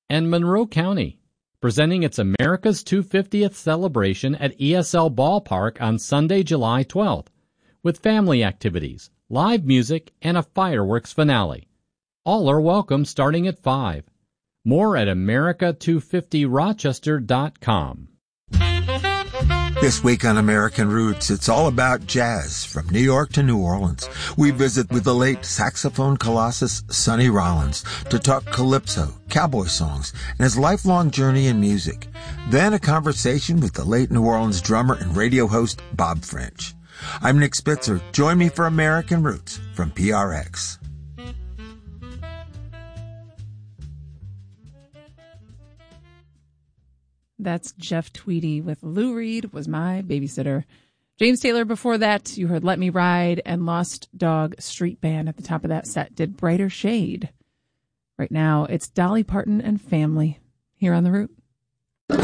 and Monroe County, presenting its America's 250th celebration at ESL Ballpark on Sunday, July 12th, with family activities, live music, and a fireworks finale. All are welcome starting at 5. More at America250Rochester.com. This week on American Roots, it's all about jazz from New York to New Orleans. We visit with the late saxophone colossus Sonny Rollins to talk calypso, cowboy songs, and his lifelong journey in music. Then a conversation with the late New Orleans drummer and radio host Bob French. I'm Nick Spitzer. Join me for American Roots from PRX. That's Jeff Tweedy with Lou Reed Was My Babysitter. James Taylor before that, you heard Let Me Ride, and Lost Dog Street Band at the top of that set did Brighter Shade. Right now, it's Dolly Parton and Family here on The Root.